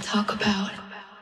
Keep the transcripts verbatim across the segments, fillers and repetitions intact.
talk about.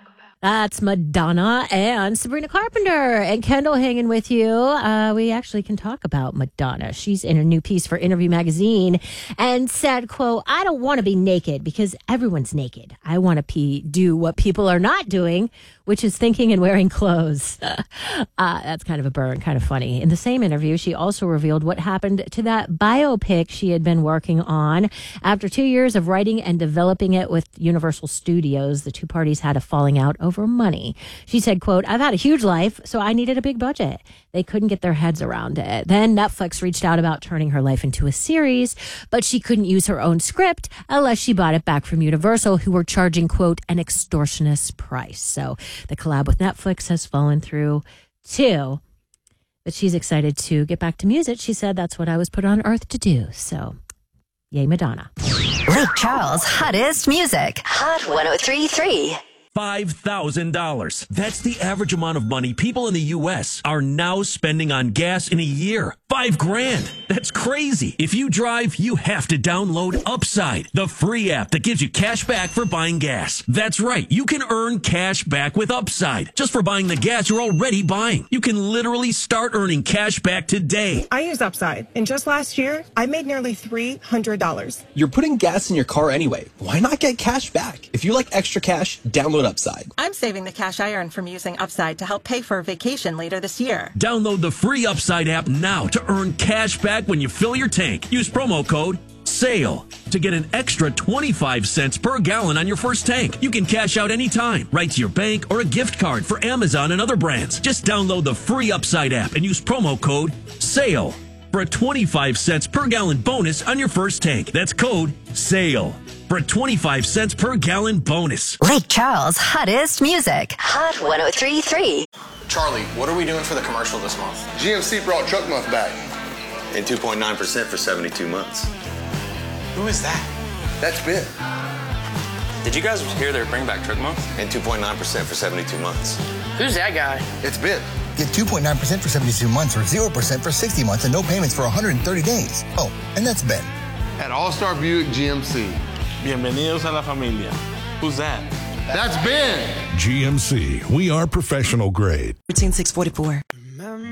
That's Madonna and Sabrina Carpenter and Kendall hanging with you. Uh, we actually can talk about Madonna. She's in a new piece for Interview Magazine and said, quote, I don't want to be naked because everyone's naked. I want to pe- do what people are not doing, which is thinking and wearing clothes. uh, that's kind of a burn, kind of funny. In the same interview, she also revealed what happened to that biopic she had been working on. After two years of writing and developing it with Universal Studios, the two parties had a falling out over money. She said, quote, I've had a huge life, so I needed a big budget. They couldn't get their heads around it. Then Netflix reached out about turning her life into a series, but she couldn't use her own script unless she bought it back from Universal, who were charging, quote, an extortionist price. So the collab with Netflix has fallen through too. But she's excited to get back to music. She said, that's what I was put on earth to do. So yay, Madonna. Lake Charles' hottest music. Hot one oh three point three. five thousand dollars. That's the average amount of money people in the U S are now spending on gas in a year. Five grand. That's crazy. If you drive, you have to download Upside, the free app that gives you cash back for buying gas. That's right. You can earn cash back with Upside just for buying the gas you're already buying. You can literally start earning cash back today. I use Upside, and just last year, I made nearly three hundred dollars. You're putting gas in your car anyway. Why not get cash back? If you like extra cash, download Upside. I'm saving the cash I earn from using Upside to help pay for a vacation later this year. Download the free Upside app now to earn cash back when you fill your tank. Use promo code SALE to get an extra twenty-five cents per gallon on your first tank. You can cash out anytime, right to your bank or a gift card for Amazon and other brands. Just download the free Upside app and use promo code SALE for a twenty-five cents per gallon bonus on your first tank. That's code SALE for a twenty-five cents per gallon bonus. Lake Charles' hottest music. Hot one oh three point three. Charlie, what are we doing for the commercial this month? G M C brought Truck Month back. And two point nine percent for seventy-two months. Who is that? That's Ben. Did you guys hear their bring back Truck Month? And two point nine percent for seventy-two months. Who's that guy? It's Ben. Get two point nine percent for seventy-two months or zero percent for sixty months and no payments for one hundred thirty days. Oh, and that's Ben. At All-Star Buick G M C. Bienvenidos a la familia. Who's that? That's Ben. G M C. We are professional grade. thirteen six forty-four.